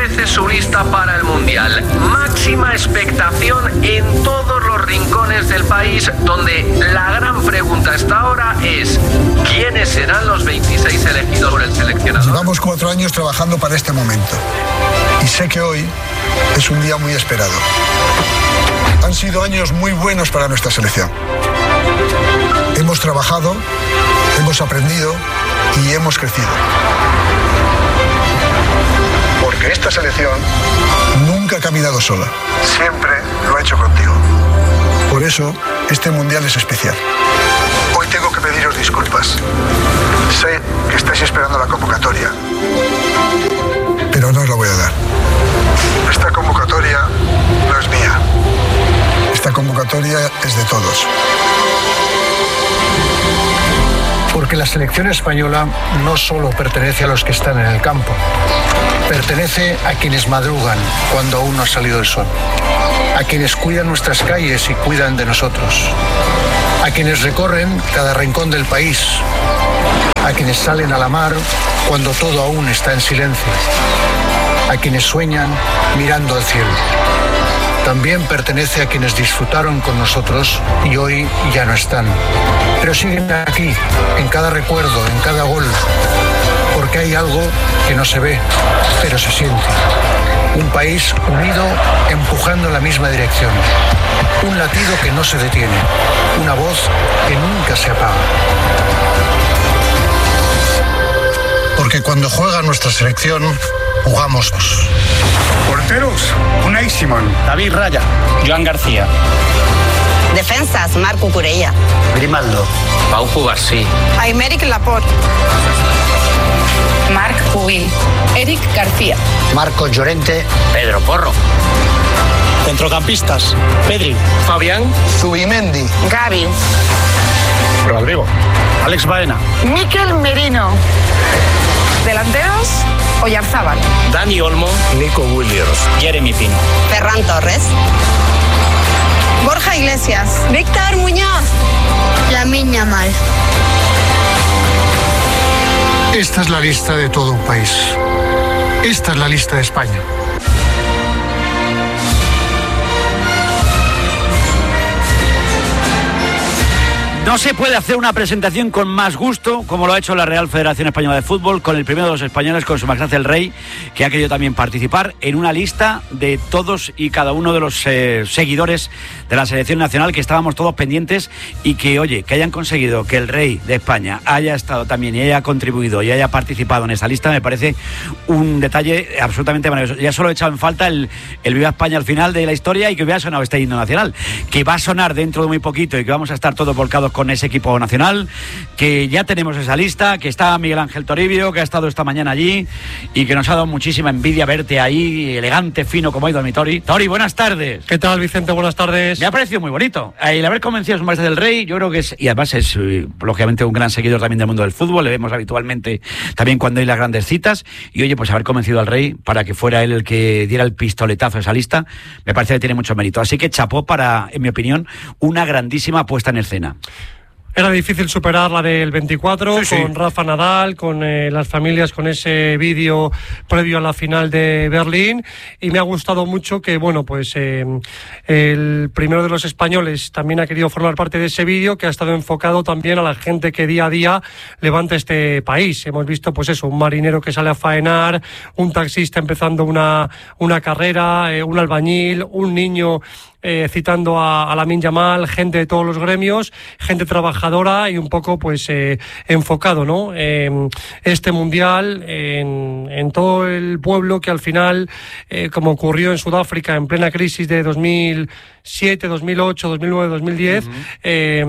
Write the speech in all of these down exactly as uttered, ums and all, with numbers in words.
ofrece su lista para el Mundial. Máxima expectación en todos los rincones del país, donde la gran pregunta hasta ahora es: ¿quiénes serán los veintiséis elegidos por el seleccionador? Llevamos cuatro años trabajando para este momento y sé que hoy es un día muy esperado. Han sido años muy buenos para nuestra selección. Hemos trabajado, hemos aprendido y hemos crecido. Porque esta selección nunca ha caminado sola. Siempre lo ha hecho contigo. Por eso, este Mundial es especial. Hoy tengo que pediros disculpas. Sé que estáis esperando la convocatoria, pero no os la voy a dar. Esta convocatoria no es mía. Esta convocatoria es de todos. Porque la selección española no solo pertenece a los que están en el campo, pertenece a quienes madrugan cuando aún no ha salido el sol, a quienes cuidan nuestras calles y cuidan de nosotros, a quienes recorren cada rincón del país, a quienes salen a la mar cuando todo aún está en silencio, a quienes sueñan mirando al cielo. También pertenece a quienes disfrutaron con nosotros y hoy ya no están, pero siguen aquí, en cada recuerdo, en cada gol, porque hay algo que no se ve, pero se siente. Un país unido, empujando en la misma dirección. Un latido que no se detiene. Una voz que nunca se apaga. Porque cuando juega nuestra selección, jugamos. Porteros, Unai Simón, David Raya, Joan García. Defensas, Marc Cucurella, Grimaldo, Pau Cubarsí, Aymeric Laporte, Marc Pubil, Eric García, Marcos Llorente, Pedro Porro. Centrocampistas, Pedri, Fabián, Zubimendi, Gavi, Rodrigo, Alex Baena, Mikel Merino. Delanteros, Oyarzábal, Dani Olmo, Nico Williams, Jeremy Pino, Ferran Torres, Borja Iglesias, Víctor Muñoz, Lamine Yamal. Esta es la lista de todo un país. Esta es la lista de España. No se puede hacer una presentación con más gusto, como lo ha hecho la Real Federación Española de Fútbol, con el primero de los españoles, con Su Majestad el Rey, que ha querido también participar en una lista de todos y cada uno de los eh, seguidores de la selección nacional, que estábamos todos pendientes, y que, oye, que hayan conseguido que el Rey de España haya estado también y haya contribuido y haya participado en esa lista, me parece un detalle absolutamente maravilloso. Ya solo he echado en falta el, el Viva España al final de la historia y que hubiera sonado este himno nacional, que va a sonar dentro de muy poquito y que vamos a estar todos volcados con ese equipo nacional, que ya tenemos esa lista, que está Miguel Ángel Toribio, que ha estado esta mañana allí y que nos ha dado muchísima envidia verte ahí, elegante, fino, como ha ido mi Tori. Tori, buenas tardes. ¿Qué tal, Vicente? Buenas tardes. Me ha parecido muy bonito. El haber convencido a Su Majestad del Rey, yo creo que es, y además es, lógicamente, un gran seguidor también del mundo del fútbol, le vemos habitualmente también cuando hay las grandes citas, y oye, pues haber convencido al Rey para que fuera él el que diera el pistoletazo a esa lista, me parece que tiene mucho mérito. Así que chapó para, en mi opinión, una grandísima puesta en escena. Era difícil superar la del veinticuatro, sí, con sí. Rafa Nadal, con eh, las familias, con ese vídeo previo a la final de Berlín, y me ha gustado mucho que, bueno, pues eh, el primero de los españoles también ha querido formar parte de ese vídeo, que ha estado enfocado también a la gente que día a día levanta este país. Hemos visto, pues eso, un marinero que sale a faenar, un taxista empezando una, una carrera, eh, un albañil, un niño Eh, citando a, a Lamine Yamal, gente de todos los gremios, gente trabajadora y un poco pues eh, enfocado, ¿no? Eh, este mundial en, en todo el pueblo que al final, eh, como ocurrió en Sudáfrica en plena crisis de dos mil siete, dos mil ocho, dos mil nueve, dos mil diez, uh-huh. eh,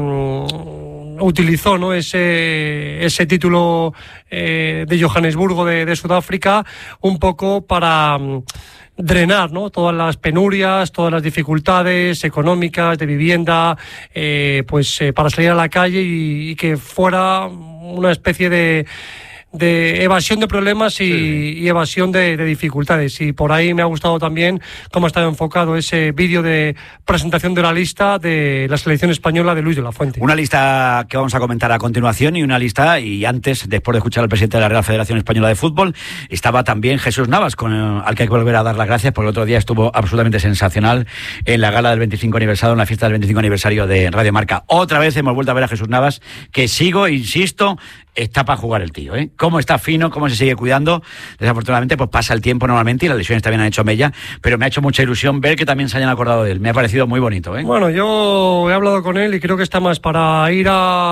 utilizó, ¿no?, ese, ese título eh, de Johannesburgo de, de Sudáfrica un poco para drenar, ¿no?, todas las penurias, todas las dificultades económicas, de vivienda, eh, pues eh, para salir a la calle y, y que fuera una especie de de evasión de problemas y, sí. y evasión de, de dificultades. Y por ahí me ha gustado también cómo ha estado enfocado ese vídeo de presentación de la lista de la selección española de Luis de la Fuente. Una lista que vamos a comentar a continuación y una lista, y antes, después de escuchar al presidente de la Real Federación Española de Fútbol, estaba también Jesús Navas, con el, al que hay que volver a dar las gracias, porque el otro día estuvo absolutamente sensacional en la gala del veinticinco aniversario, en la fiesta del veinticinco aniversario de Radio Marca. Otra vez hemos vuelto a ver a Jesús Navas, que sigo, insisto, está para jugar el tío, ¿eh? Cómo está fino, cómo se sigue cuidando. Desafortunadamente, pues pasa el tiempo normalmente y las lesiones también han hecho mella, pero me ha hecho mucha ilusión ver que también se hayan acordado de él. Me ha parecido muy bonito, ¿eh? Bueno, yo he hablado con él y creo que está más para ir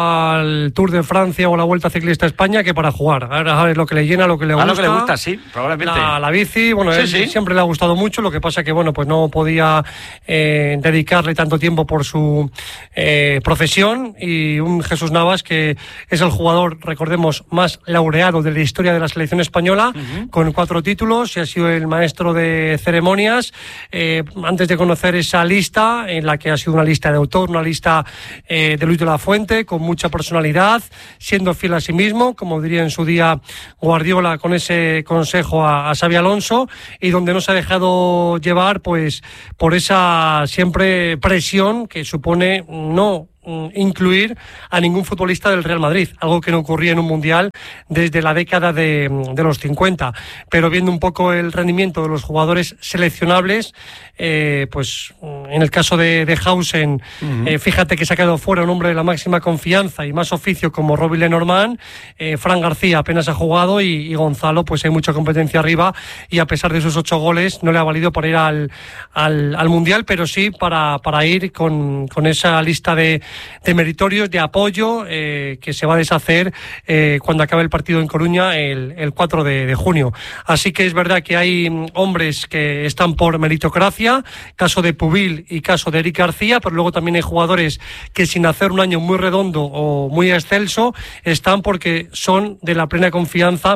al Tour de Francia o la Vuelta Ciclista a España que para jugar. Ahora es lo que le llena, lo que le gusta. A lo que le gusta, sí, probablemente. La, la bici, bueno, sí, él sí. siempre le ha gustado mucho, lo que pasa que, bueno, pues no podía eh, dedicarle tanto tiempo por su eh, profesión, y un Jesús Navas que es el jugador, recordemos, más laureado de la historia de la selección española, uh-huh. con cuatro títulos, y ha sido el maestro de ceremonias. Eh, antes de conocer esa lista, en la que ha sido una lista de autor, una lista eh, de Luis de la Fuente, con mucha personalidad, siendo fiel a sí mismo, como diría en su día Guardiola con ese consejo a, a Xabi Alonso, y donde no se ha dejado llevar pues por esa siempre presión que supone no incluir a ningún futbolista del Real Madrid, algo que no ocurría en un mundial desde la década de, de los cincuenta. Pero viendo un poco el rendimiento de los jugadores seleccionables, eh, pues en el caso de, de Hausen, uh-huh. eh, fíjate que se ha quedado fuera un hombre de la máxima confianza y más oficio como Robin Lenormand. eh, Fran García apenas ha jugado, y, y Gonzalo, pues hay mucha competencia arriba, y a pesar de sus ocho goles no le ha valido para ir al, al, al mundial, pero sí para, para ir con, con esa lista de de meritorios, de apoyo, eh, que se va a deshacer eh, cuando acabe el partido en Coruña el, el cuatro de junio. Así que es verdad que hay hombres que están por meritocracia, caso de Pubil y caso de Eric García, pero luego también hay jugadores que, sin hacer un año muy redondo o muy excelso, están porque son de la plena confianza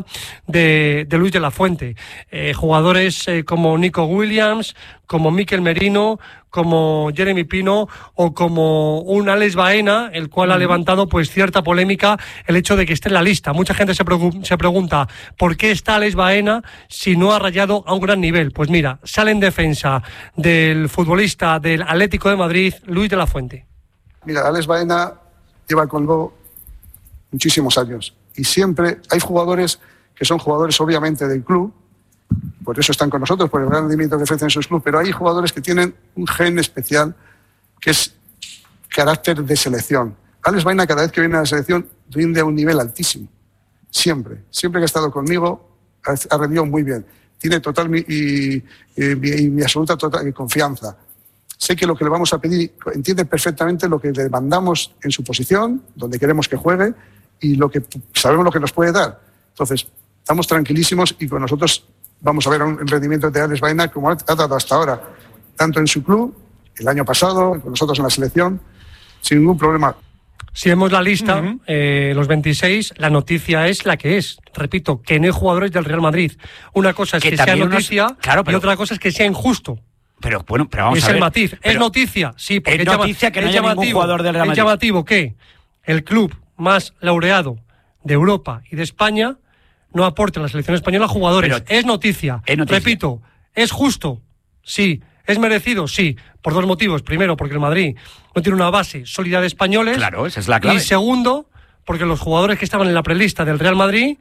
de, de Luis de la Fuente. Eh, jugadores eh, como Nico Williams, como Mikel Merino, como Jeremy Pino o como un Alex Baena, el cual mm. ha levantado pues cierta polémica el hecho de que esté en la lista. Mucha gente se, pregu- se pregunta ¿por qué está Alex Baena si no ha rayado a un gran nivel? Pues mira, sale en defensa del futbolista del Atlético de Madrid, Luis de la Fuente. Mira, Alex Baena lleva con Lugo muchísimos años, y siempre hay jugadores que son jugadores obviamente del club, por eso están con nosotros, por el gran rendimiento que ofrecen sus clubes, pero hay jugadores que tienen un gen especial que es carácter de selección. Alex Baena, cada vez que viene a la selección, rinde a un nivel altísimo. Siempre. Siempre que ha estado conmigo, ha rendido muy bien. Tiene total mi, y, y, y mi absoluta total confianza. Sé que lo que le vamos a pedir, entiende perfectamente lo que le mandamos en su posición, donde queremos que juegue, y lo que sabemos lo que nos puede dar. Entonces, estamos tranquilísimos, y con nosotros vamos a ver un rendimiento de Alex Baena como ha dado hasta ahora, tanto en su club, el año pasado, con nosotros en la selección, sin ningún problema. Si vemos la lista, uh-huh. eh, los veintiséis, la noticia es la que es. Repito, que no hay jugadores del Real Madrid. Una cosa es que, que sea noticia, unos... claro, pero... y otra cosa es que sea injusto. Pero bueno, pero vamos es a ver. Es el matiz. Pero... Es noticia, sí. Porque es noticia que no haya ningún jugador del Real Madrid. Es llamativo que el club más laureado de Europa y de España no aporte a la selección española jugadores. Pero es noticia. Es noticia. Repito, ¿es justo? Sí. ¿Es merecido? Sí. Por dos motivos. Primero, porque el Madrid no tiene una base sólida de españoles. Claro, esa es la clave. Y segundo, porque los jugadores que estaban en la prelista del Real Madrid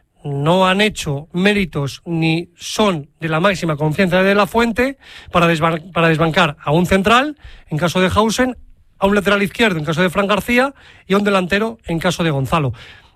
no han hecho méritos ni son de la máxima confianza de De la Fuente para, desban- para desbancar a un central, en caso de Hausen, a un lateral izquierdo, en caso de Fran García, y a un delantero, en caso de Gonzalo.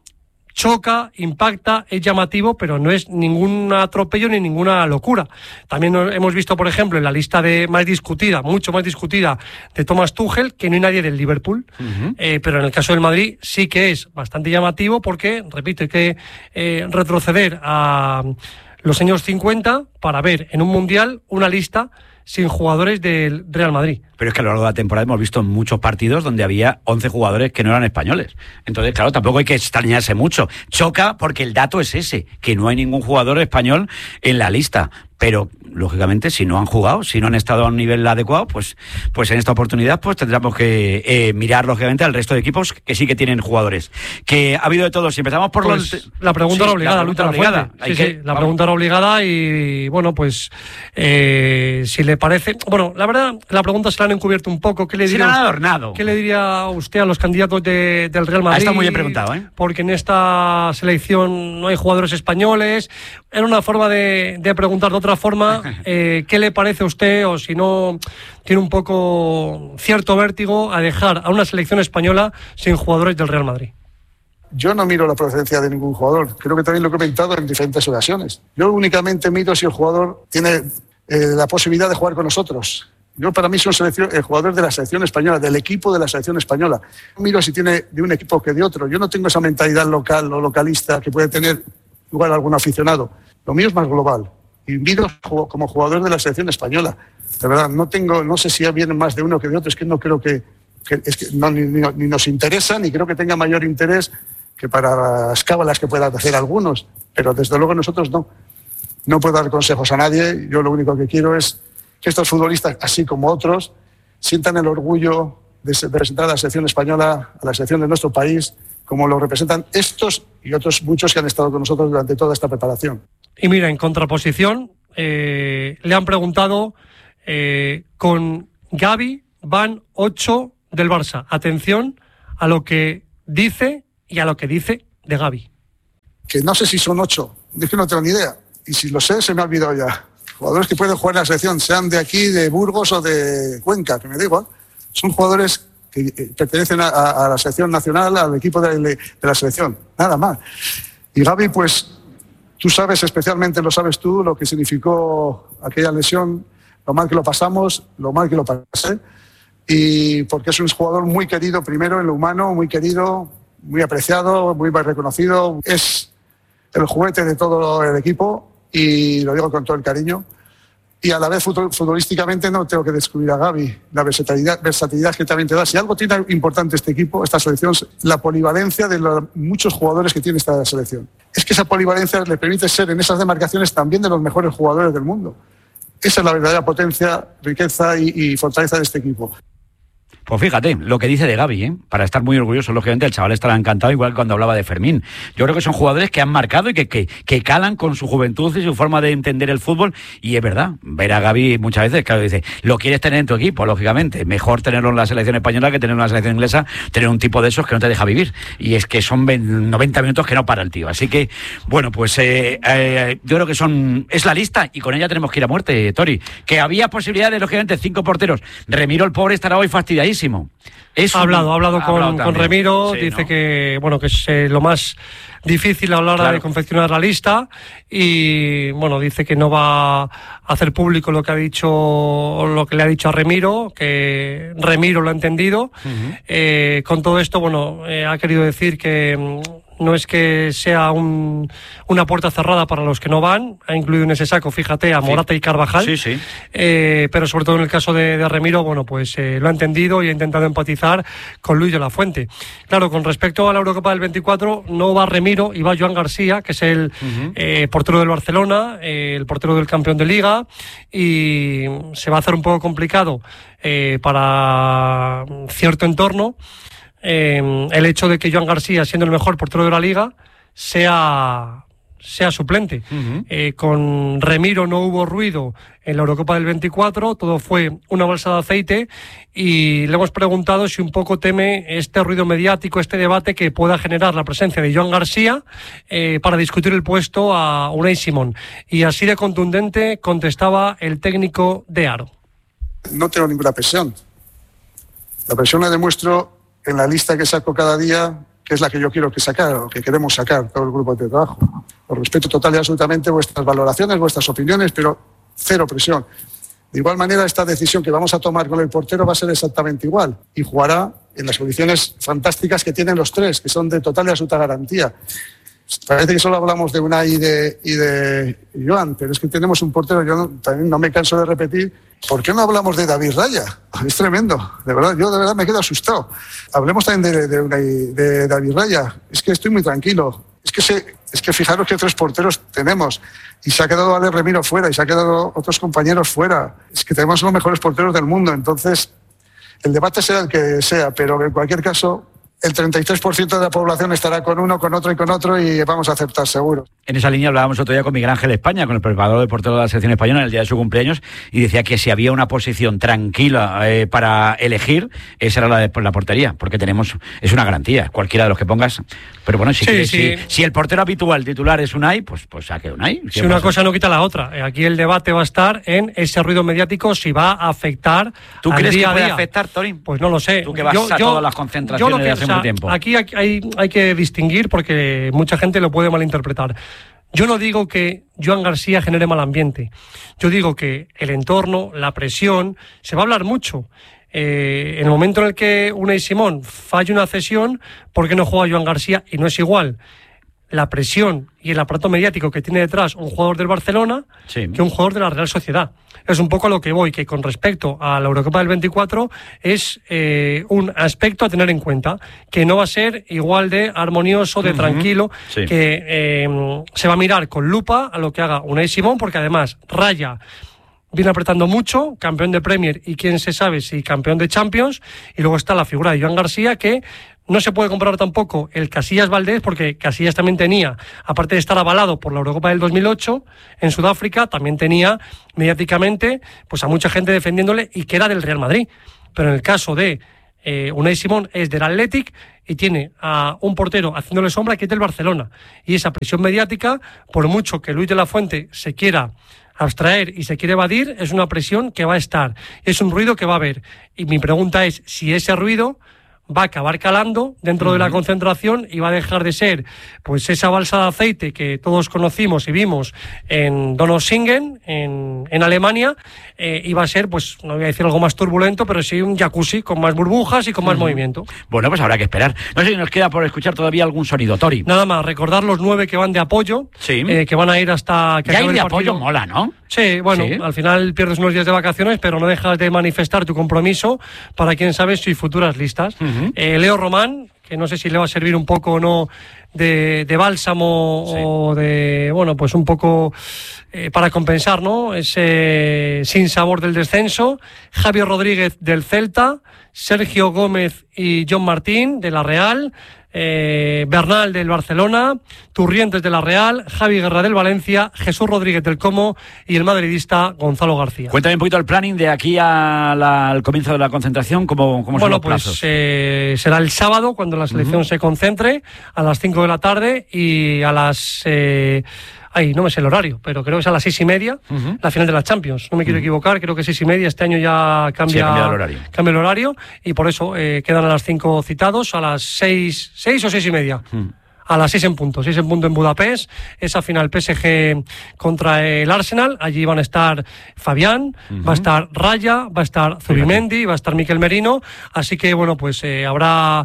Choca, impacta, es llamativo, pero no es ningún atropello ni ninguna locura. También hemos visto, por ejemplo, en la lista de más discutida, mucho más discutida, de Thomas Tuchel, que no hay nadie del Liverpool. Uh-huh. Eh, pero en el caso del Madrid sí que es bastante llamativo porque, repito, hay que eh, retroceder a los años cincuenta para ver en un mundial una lista sin jugadores del Real Madrid. Pero es que a lo largo de la temporada hemos visto muchos partidos donde había once jugadores que no eran españoles. Entonces, claro, tampoco hay que extrañarse mucho. Choca porque el dato es ese, que no hay ningún jugador español en la lista. pero lógicamente si no han jugado, si no han estado a un nivel adecuado, pues, pues en esta oportunidad pues tendremos que eh, mirar lógicamente al resto de equipos que sí que tienen jugadores. Que ha habido de todo. Si empezamos por pues los... La pregunta sí, era obligada, la pregunta era obligada. Sí, que, sí, la pregunta era obligada y bueno, pues eh, si le parece... Bueno, la verdad, la pregunta se la han encubierto un poco. ¿Qué le diría, se la han adornado. ¿Qué le diría usted a los candidatos de, del Real Madrid? Ah, está muy bien preguntado, ¿eh? Porque en esta selección no hay jugadores españoles. Era una forma de, de preguntar de otra forma. Eh, ¿Qué le parece a usted, o si no tiene un poco cierto vértigo a dejar a una selección española sin jugadores del Real Madrid? Yo no miro la procedencia de ningún jugador. Creo que también lo he comentado en diferentes ocasiones. Yo únicamente miro si el jugador tiene eh, la posibilidad de jugar con nosotros. Yo, para mí, soy el jugador de la selección española, del equipo de la selección española. No miro si tiene de un equipo que de otro. Yo no tengo esa mentalidad local o localista que puede tener igual algún aficionado. Lo mío es más global. Y miro como jugador de la selección española. De verdad, no tengo, no sé si vienen más de uno que de otro. Es que no creo que, que, es que no, ni, ni, ni nos interesa, ni creo que tenga mayor interés que para las cábalas que puedan hacer algunos. Pero desde luego nosotros no. No puedo dar consejos a nadie. Yo lo único que quiero es que estos futbolistas, así como otros, sientan el orgullo de representar a la selección española, a la selección de nuestro país, como lo representan estos y otros muchos que han estado con nosotros durante toda esta preparación. Y mira, en contraposición, eh, le han preguntado, eh, con Gavi van ocho del Barça. Atención a lo que dice y a lo que dice de Gavi. Que no sé si son ocho, es que no tengo ni idea. Y si lo sé, se me ha olvidado ya. Jugadores que pueden jugar en la selección, sean de aquí, de Burgos o de Cuenca, que me da igual. Son jugadores que pertenecen a, a la selección nacional, al equipo de, de la selección, nada más. Y Gavi, pues, tú sabes, especialmente lo sabes tú, lo que significó aquella lesión, lo mal que lo pasamos, lo mal que lo pasé, y porque es un jugador muy querido, primero en lo humano, muy querido, muy apreciado, muy reconocido. Es el juguete de todo el equipo, y lo digo con todo el cariño. Y a la vez futbolísticamente no tengo que descubrir a Gavi, la versatilidad, versatilidad que también te da. Si algo tiene importante este equipo, esta selección, la polivalencia de los muchos jugadores que tiene esta selección. Es que esa polivalencia le permite ser en esas demarcaciones también de los mejores jugadores del mundo. Esa es la verdadera potencia, riqueza y, y fortaleza de este equipo. Pues fíjate, lo que dice de Gavi, ¿eh? Para estar muy orgulloso, lógicamente, el chaval estará encantado, igual que cuando hablaba de Fermín. Yo creo que son jugadores que han marcado y que, que, que calan con su juventud y su forma de entender el fútbol, y es verdad, ver a Gavi muchas veces, claro, dice, lo quieres tener en tu equipo, lógicamente, mejor tenerlo en la selección española que tenerlo en la selección inglesa, tener un tipo de esos que no te deja vivir, y es que son noventa minutos que no para el tío, así que, bueno, pues eh, eh, yo creo que son es la lista, y con ella tenemos que ir a muerte, Tori, que había posibilidades, lógicamente, cinco porteros. Remiro, el pobre, estará hoy fastidiadísimo. Es ha hablado, ha hablado, ha con, hablado con Remiro, sí, dice ¿no? que bueno que es eh, lo más difícil a la hora claro. de confeccionar la lista, y bueno, dice que no va a hacer público lo que ha dicho o lo que le ha dicho a Remiro, que Remiro lo ha entendido. Uh-huh. Eh, con todo esto, bueno, eh, ha querido decir que no es que sea un, una puerta cerrada para los que no van, ha incluido en ese saco, fíjate, a Morata sí. y Carvajal, sí, sí. Eh, pero sobre todo en el caso de, de Remiro, bueno, pues eh, lo ha entendido y ha intentado empatizar con Luis de la Fuente. Claro, con respecto a la Eurocopa del veinticuatro, no va Remiro y va Joan García, que es el uh-huh. eh, portero del Barcelona, eh, el portero del campeón de Liga, y se va a hacer un poco complicado eh, para cierto entorno Eh, el hecho de que Joan García, siendo el mejor portero de la Liga, sea, sea suplente. Uh-huh. Eh, con Remiro no hubo ruido en la Eurocopa del veinticuatro, todo fue una balsa de aceite, y le hemos preguntado si un poco teme este ruido mediático, este debate que pueda generar la presencia de Joan García eh, para discutir el puesto a Unai Simón. Y así de contundente contestaba el técnico de Aro. No tengo ninguna presión. La presión la demuestro en la lista que saco cada día, que es la que yo quiero que sacar, o que queremos sacar todo el grupo de trabajo. Os respeto total y absolutamente vuestras valoraciones, vuestras opiniones, pero cero presión. De igual manera, esta decisión que vamos a tomar con el portero va a ser exactamente igual, y jugará en las condiciones fantásticas que tienen los tres, que son de total y absoluta garantía. Parece que solo hablamos de Unai y de, y de Joan, pero es que tenemos un portero, yo no, también no me canso de repetir, ¿Por qué no hablamos de David Raya? Es tremendo, de verdad, yo de verdad me quedo asustado. Hablemos también de, de, de, de David Raya. Es que estoy muy tranquilo. Es que, se, es que fijaros que tres porteros tenemos y se ha quedado Ale Remiro fuera y se ha quedado otros compañeros fuera. Es que tenemos los mejores porteros del mundo, entonces el debate será el que sea, pero en cualquier caso el treinta y tres por ciento de la población estará con uno, con otro y con otro y vamos a aceptar seguro. En esa línea hablábamos otro día con Miguel Ángel España, con el preparador de portero de la selección española en el día de su cumpleaños, y decía que si había una posición tranquila eh, para elegir, esa era la de la portería, porque tenemos, es una garantía, cualquiera de los que pongas. Pero bueno, si, sí, que, sí. si, si el portero habitual titular es Unai, pues, pues saque Unai. Si una cosa no quita la otra. Aquí el debate va a estar en ese ruido mediático, si va a afectar ¿Tú al crees día que puede a día. afectar, Torín? Pues no lo sé. Tú que vas yo, a yo, todas las concentraciones que, de hace o sea, mucho tiempo. Aquí hay, hay, hay que distinguir porque mucha gente lo puede malinterpretar. Yo no digo que Joan García genere mal ambiente. Yo digo que el entorno, la presión, se va a hablar mucho. Eh, en el momento en el que Unai Simón falle una cesión, ¿por qué no juega Joan García? Y no es igual la presión y el aparato mediático que tiene detrás un jugador del Barcelona sí. que un jugador de la Real Sociedad. Es un poco a lo que voy, que con respecto a la Eurocopa del veinticuatro es eh, un aspecto a tener en cuenta, que no va a ser igual de armonioso, de uh-huh. tranquilo, sí. que eh, se va a mirar con lupa a lo que haga Unai Simón, porque además Raya viene apretando mucho, campeón de Premier y quién se sabe si campeón de Champions, y luego está la figura de Joan García, que no se puede comparar tampoco el Casillas Valdés, porque Casillas también tenía, aparte de estar avalado por la Eurocopa del dos mil ocho en Sudáfrica, también tenía mediáticamente pues a mucha gente defendiéndole y que era del Real Madrid. Pero en el caso de eh, Unai Simón es del Athletic y tiene a un portero haciéndole sombra que es del Barcelona. Y esa presión mediática, por mucho que Luis de la Fuente se quiera abstraer y se quiere evadir, es una presión que va a estar, es un ruido que va a haber. Y mi pregunta es si ese ruido va a acabar calando dentro uh-huh. de la concentración y va a dejar de ser pues esa balsa de aceite que todos conocimos y vimos en Donaueschingen, en, en Alemania, eh, y va a ser, pues no voy a decir algo más turbulento, pero sí un jacuzzi con más burbujas y con más uh-huh. movimiento. Bueno, pues habrá que esperar. No sé si nos queda por escuchar todavía algún sonido, Tori. Nada más, recordar los nueve que van de apoyo, sí. eh, que van a ir hasta que ya acabe ir de el partido. Apoyo mola, ¿no? Sí, bueno, sí. Al final pierdes unos días de vacaciones, pero no dejas de manifestar tu compromiso para, quién sabe, sus futuras listas. Uh-huh. Eh, Leo Román, que no sé si le va a servir un poco o no de, de bálsamo sí. o de, bueno, pues un poco eh, para compensar, ¿no? Ese sinsabor del descenso. Javier Rodríguez del Celta, Sergio Gómez y John Martín de la Real, eh, Bernal del Barcelona, Turrientes de la Real, Javi Guerra del Valencia, Jesús Rodríguez del Como y el madridista Gonzalo García. Cuéntame un poquito el planning de aquí a la, al comienzo de la concentración, ¿cómo, cómo bueno, son los pues, plazos? Eh, será el sábado cuando la selección uh-huh. se concentre a las cinco de la tarde y a las... Eh, Ay, no me sé el horario, pero creo que es a las seis y media, uh-huh. la final de la Champions. No me quiero uh-huh. equivocar, creo que seis y media. Este año ya cambia, sí, el horario. cambia el horario y por eso eh, quedan a las cinco citados, a las seis, seis o seis y media. Uh-huh. A las seis en punto, seis en punto en Budapest, esa final P S G contra el Arsenal, allí van a estar Fabián, uh-huh. va a estar Raya, va a estar Zubimendi, va a estar Mikel Merino, así que bueno, pues eh, habrá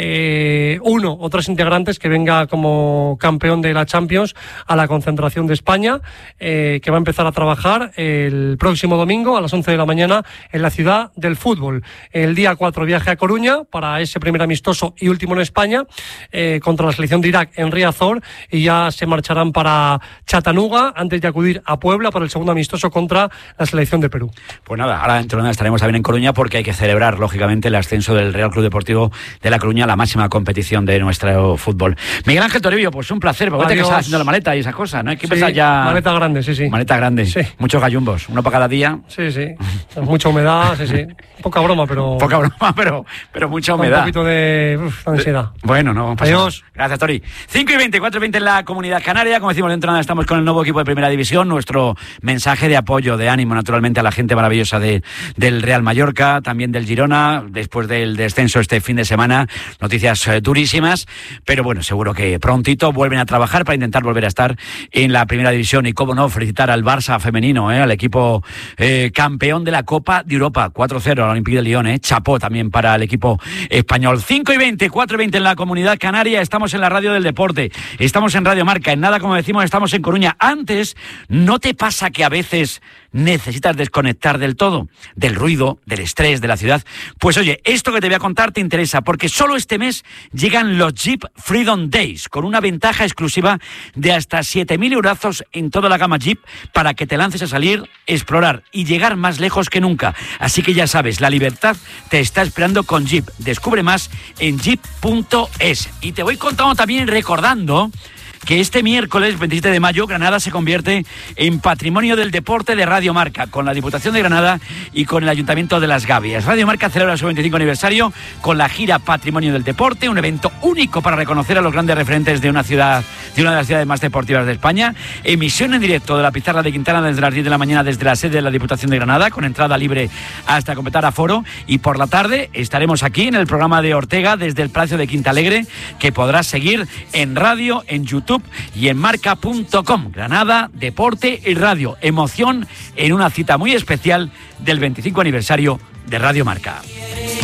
eh, uno o tres integrantes que venga como campeón de la Champions a la concentración de España, eh, que va a empezar a trabajar el próximo domingo a las once de la mañana en la ciudad del fútbol. El día cuatro viaje a Coruña para ese primer amistoso y último en España, eh, contra la selección de Irak en Riazor, y ya se marcharán para Chattanooga antes de acudir a Puebla para el segundo amistoso contra la selección de Perú. Pues nada, ahora dentro de nada estaremos también en Coruña porque hay que celebrar lógicamente el ascenso del Real Club Deportivo de La Coruña, la máxima competición de nuestro fútbol. Miguel Ángel Toribio, pues un placer, porque que estás haciendo la maleta y esas cosas, ¿no? Hay que empezar sí, ya... maleta grande, sí, sí. Maleta grande, sí. Muchos gallumbos, uno para cada día. Sí, sí, mucha humedad, sí, sí. Poca broma, pero... Poca broma, pero, pero mucha humedad. Un poquito de uf, ansiedad. Bueno, no pasa Adiós. Nada. Gracias, Tori. cinco y veinte, cuatro y veinte en la Comunidad Canaria. Como decimos, dentro de nada estamos con el nuevo equipo de Primera División. Nuestro mensaje de apoyo, de ánimo, naturalmente, a la gente maravillosa de, del Real Mallorca, también del Girona, después del descenso este fin de semana. Noticias eh, durísimas, pero bueno, seguro que prontito vuelven a trabajar para intentar volver a estar en la Primera División. Y cómo no, felicitar al Barça femenino, eh, al equipo eh, campeón de la Copa de Europa, cuatro cero al Olympique de Lyon, eh. Chapó también para el equipo español. cinco y veinte, cuatro y veinte en la Comunidad Canaria. Estamos en la radio del deporte, estamos en Radio Marca. En nada, como decimos, estamos en Coruña. Antes, ¿no te pasa que a veces ¿Necesitas desconectar del todo? Del ruido, del estrés, de la ciudad. Pues oye, esto que te voy a contar te interesa, porque solo este mes llegan los Jeep Freedom Days, con una ventaja exclusiva de hasta siete mil eurazos en toda la gama Jeep, para que te lances a salir, explorar y llegar más lejos que nunca. Así que ya sabes, la libertad te está esperando con Jeep. Descubre más en jeep punto es. Y te voy contando también, recordando que este miércoles veintisiete de mayo Granada se convierte en Patrimonio del Deporte de Radio Marca, con la Diputación de Granada y con el Ayuntamiento de Las Gavias. Radio Marca celebra su veinticinco aniversario con la gira Patrimonio del Deporte, un evento único para reconocer a los grandes referentes de una ciudad, de una de las ciudades más deportivas de España. Emisión en directo de la Pizarra de Quintana desde las diez de la mañana desde la sede de la Diputación de Granada, con entrada libre hasta completar aforo. Y por la tarde estaremos aquí en el programa de Ortega desde el Palacio de Quintalegre, que podrás seguir en radio, en YouTube y en marca punto com. Granada, deporte y radio. Emoción en una cita muy especial del veinticinco aniversario de Radio Marca.